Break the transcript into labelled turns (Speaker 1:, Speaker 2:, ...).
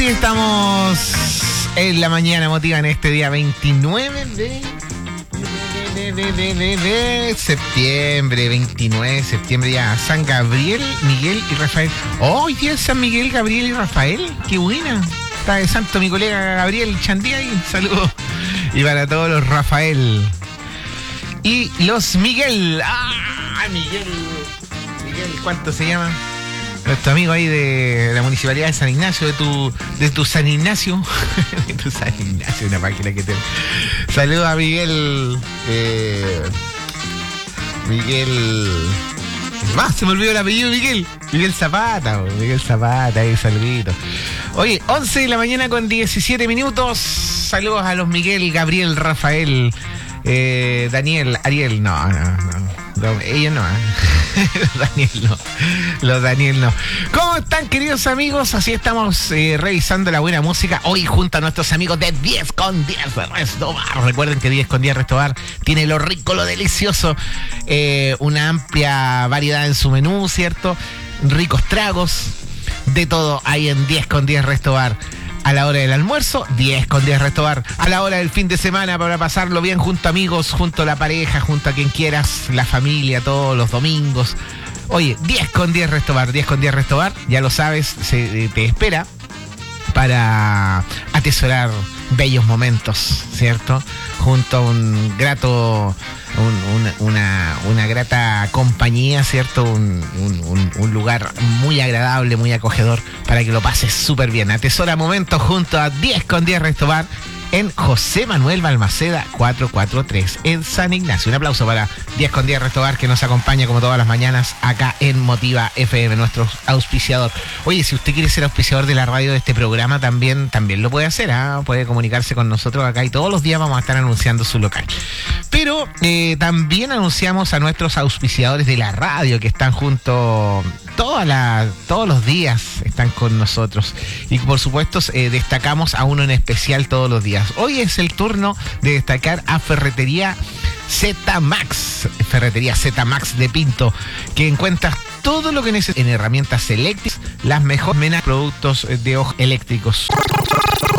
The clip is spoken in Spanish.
Speaker 1: Así estamos en la mañana emotiva en este día 29 de septiembre, 29 de septiembre ya. San Gabriel, Miguel y Rafael. Hoy día es San Miguel, Gabriel y Rafael. Qué buena. Está de santo mi colega Gabriel Chandía y saludos. Y para todos los Rafael y los Miguel. Miguel, ¿cuánto se llama? Nuestro amigo ahí de la municipalidad de San Ignacio, de tu San Ignacio. De tu San Ignacio, una máquina que te. Saludos a Miguel. Se me olvidó el apellido de Miguel. Miguel Zapata, ahí saludito. Oye, 11 de la mañana con 17 minutos. Saludos a los Miguel, Gabriel, Rafael, Daniel, Ariel. No. Ellos no. Los Daniel no. ¿Cómo están, queridos amigos? Así estamos revisando la buena música. Hoy junto a nuestros amigos de 10 con 10 de Resto Bar. Recuerden que 10 con 10 Resto Bar tiene lo rico, lo delicioso. Una amplia variedad en su menú, ¿cierto? Ricos tragos. De todo hay en 10 con 10 Resto Bar. A la hora del almuerzo, 10 con 10 Resto Bar. A la hora del fin de semana para pasarlo bien junto a amigos, junto a la pareja, junto a quien quieras, la familia, todos los domingos. Oye, 10 con 10 Resto Bar, 10 con 10 Resto Bar, ya lo sabes, te espera para atesorar bellos momentos, ¿cierto? Junto a un grato, una grata compañía, ¿cierto? Un lugar muy agradable, muy acogedor para que lo pases súper bien. Atesora momentos junto a 10 con 10 Resto Bar en José Manuel Balmaceda 443 en San Ignacio. Un aplauso para 10 con 10 Resto Bar que nos acompaña como todas las mañanas acá en Motiva FM, nuestro auspiciador. Oye, si usted quiere ser auspiciador de la radio de este programa, también lo puede hacer, puede comunicarse con nosotros acá y todos los días vamos a estar anunciando su local. Pero también anunciamos a nuestros auspiciadores de la radio que están junto todos los días, están con nosotros. Y por supuesto destacamos a uno en especial todos los días. Hoy es el turno de destacar a Ferretería Z-Max. Ferretería Z-Max de Pinto, que encuentras todo lo que necesitas en herramientas eléctricas, las mejores productos de ojos eléctricos.